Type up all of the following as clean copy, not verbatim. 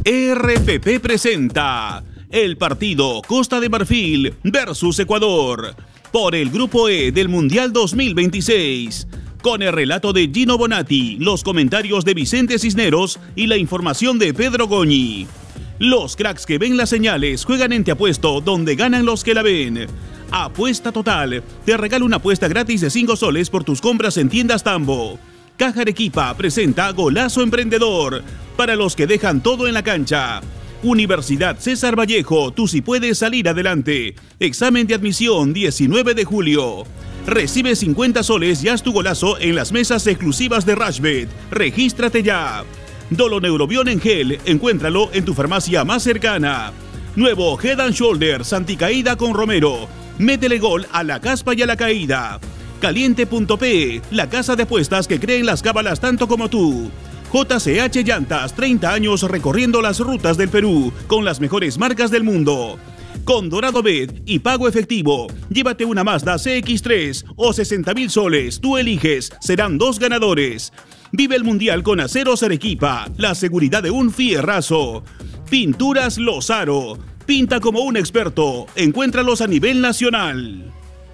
RPP presenta el partido Costa de Marfil versus Ecuador por el Grupo E del Mundial 2026. Con el relato de Gino Bonatti, los comentarios de Vicente Cisneros y la información de Pedro Goñi. Los cracks que ven las señales juegan en Te Apuesto, donde ganan los que la ven. Apuesta Total te regala una apuesta gratis de 5 soles por tus compras en tiendas Tambo. Caja Arequipa presenta Golazo Emprendedor para los que dejan todo en la cancha. Universidad César Vallejo, tú sí puedes salir adelante. Examen de admisión 19 de julio. Recibe 50 soles y haz tu golazo en las mesas exclusivas de Rashbet. Regístrate ya. Dolo Neurobión en gel, encuéntralo en tu farmacia más cercana. Nuevo Head and Shoulders anticaída con Romero. Métele gol a la caspa y a la caída. Caliente.pe, la casa de apuestas que cree en las cábalas tanto como tú. JCH Llantas, 30 años recorriendo las rutas del Perú con las mejores marcas del mundo. Con Dorado Bet y pago efectivo, llévate una Mazda CX-3 o 60,000 soles, tú eliges, serán 2 ganadores. Vive el Mundial con Aceros Arequipa, la seguridad de un fierrazo. Pinturas Lozaro, pinta como un experto, encuéntralos a nivel nacional.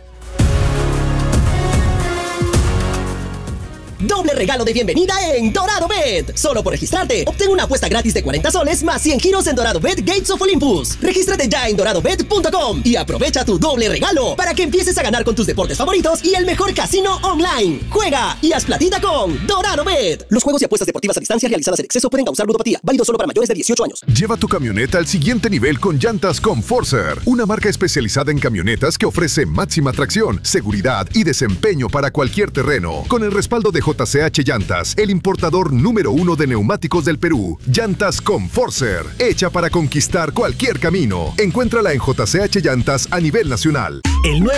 Doble regalo de bienvenida en Dorado Bet. Solo por registrarte, obtén una apuesta gratis de 40 soles más 100 giros en Dorado Bet Gates of Olympus. Regístrate ya en doradobet.com y aprovecha tu doble regalo para que empieces a ganar con tus deportes favoritos y el mejor casino online. Juega y haz platita con Dorado Bet. Los juegos y apuestas deportivas a distancia realizadas en exceso pueden causar ludopatía. Válido solo para mayores de 18 años. Lleva tu camioneta al siguiente nivel con Llantas Comforcer, una marca especializada en camionetas que ofrece máxima tracción, seguridad y desempeño para cualquier terreno. Con el respaldo de JCH Llantas, el importador número 1 de neumáticos del Perú. Llantas Comforcer, hecha para conquistar cualquier camino. Encuéntrala en JCH Llantas a nivel nacional. El nuevo